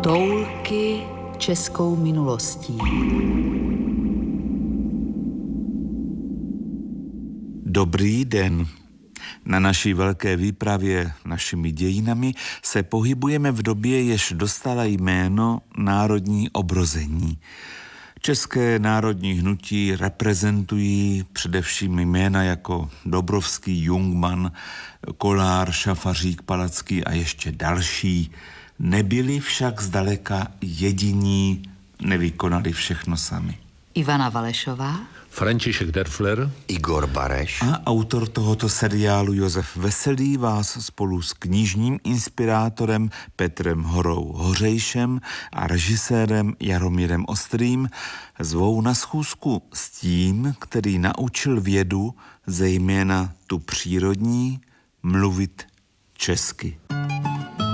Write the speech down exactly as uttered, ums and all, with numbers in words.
Toulky českou minulostí. Dobrý den. Na naší velké výpravě našimi dějinami se pohybujeme v době, jež dostala jméno Národní obrození. České národní hnutí reprezentují především jména jako Dobrovský, Jungmann, Kollár, Šafařík, Palacký a ještě další. Nebyli však zdaleka jediní, nevykonali všechno sami. Ivana Valešová, František Derfler, Igor Bareš a autor tohoto seriálu Josef Veselý vás spolu s knižním inspirátorem Petrem Horou Hořejšem a režisérem Jaromírem Ostrým zvou na schůzku s tím, který naučil vědu, zejména tu přírodní, mluvit česky.